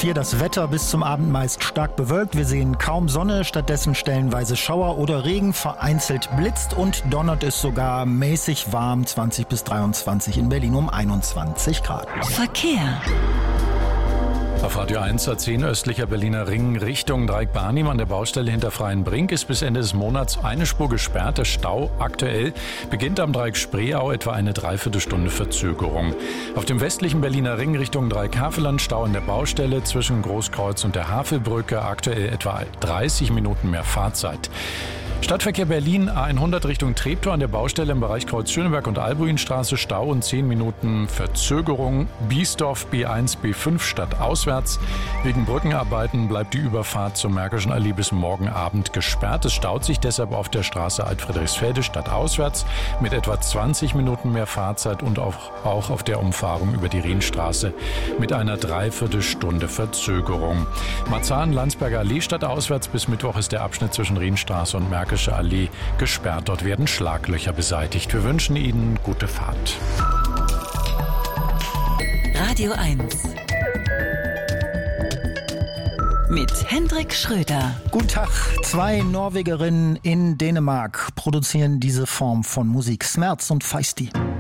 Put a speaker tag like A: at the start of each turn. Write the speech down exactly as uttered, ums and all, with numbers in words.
A: vier das Wetter bis zum Abend meist stark bewölkt. Wir sehen kaum Sonne, stattdessen stellenweise Schauer oder Regen. Vereinzelt blitzt und donnert es sogar mäßig warm, zwanzig bis dreiundzwanzig, in Berlin um einundzwanzig Grad.
B: Verkehr.
C: Auf Radio eins A zehn östlicher Berliner Ring Richtung Dreieck-Barnim an der Baustelle hinter Freienbrink ist bis Ende des Monats eine Spur gesperrt. Der Stau aktuell beginnt am Dreieck Spreeau, etwa eine Dreiviertelstunde Verzögerung. Auf dem westlichen Berliner Ring Richtung Dreieck-Havelland Stau an der Baustelle zwischen Großkreuz und der Havelbrücke, aktuell etwa dreißig Minuten mehr Fahrzeit. Stadtverkehr Berlin A hundert Richtung Treptow an der Baustelle im Bereich Kreuz Schöneberg und Albuinstraße Stau und zehn Minuten Verzögerung. Biesdorf B eins B fünf stadtauswärts. Wegen Brückenarbeiten bleibt die Überfahrt zur Märkischen Allee bis morgen Abend gesperrt. Es staut sich deshalb auf der Straße Alt-Friedrichsfelde stadtauswärts mit etwa zwanzig Minuten mehr Fahrzeit und auch, auch auf der Umfahrung über die Rienstraße mit einer Dreiviertelstunde Verzögerung. Marzahn-Landsberger Allee stadtauswärts bis Mittwoch ist der Abschnitt zwischen Rienstraße und Märkische Allee gesperrt. Dort werden Schlaglöcher beseitigt. Wir wünschen Ihnen gute Fahrt.
B: Radio eins mit Hendrik Schröder.
A: Guten Tag. Zwei Norwegerinnen in Dänemark produzieren diese Form von Musik. Smerz und Feisty.